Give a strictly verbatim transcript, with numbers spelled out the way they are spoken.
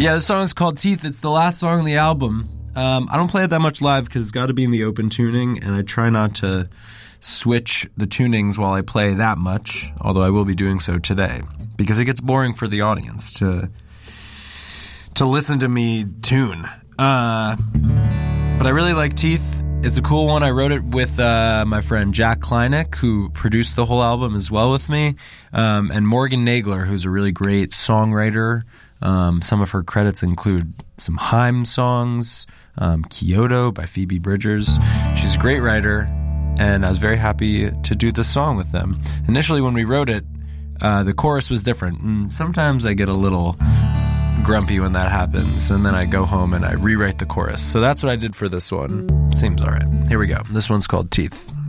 Yeah, this song is called Teeth. It's the last song on the album. Um, I don't play it that much live because it's got to be in the open tuning, and I try not to switch the tunings while I play that much, although I will be doing so today, because it gets boring for the audience to to listen to me tune. Uh, but I really like Teeth. It's a cool one. I wrote it with uh, my friend Jack Kleineck, who produced the whole album as well with me, um, and Morgan Nagler, who's a really great songwriter. Um, some of her credits include some Haim songs, um, Kyoto by Phoebe Bridgers. She's a great writer, and I was very happy to do this song with them. Initially, when we wrote it, uh, the chorus was different, and sometimes I get a little grumpy when that happens, and then I go home and I rewrite the chorus. So that's what I did for this one. Seems all right. Here we go. This one's called Teeth.